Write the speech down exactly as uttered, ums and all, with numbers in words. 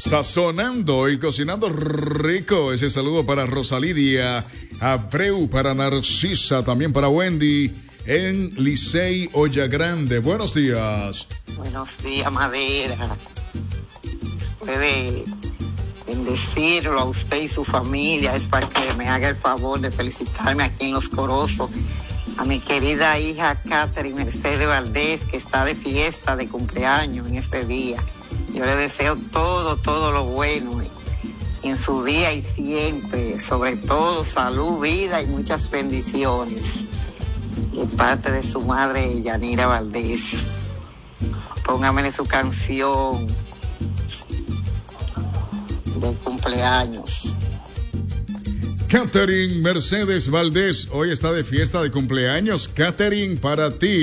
Sazonando y cocinando rico. Ese saludo para Rosalidia Abreu, para Narcisa, también para Wendy en Licey Olla Grande. Buenos días. Buenos días, Madera. Puede bendecirlo a usted y su familia. Es para que me haga el favor de felicitarme aquí en Los Corozos a mi querida hija Catherine Mercedes Valdés, que está de fiesta de cumpleaños en este día. Yo le deseo todo, todo lo bueno en su día y siempre, sobre todo salud, vida y muchas bendiciones. De parte de su madre, Yanira Valdés. Póngamele su canción de cumpleaños. Catherine Mercedes Valdés, hoy está de fiesta de cumpleaños. Catherine, para ti.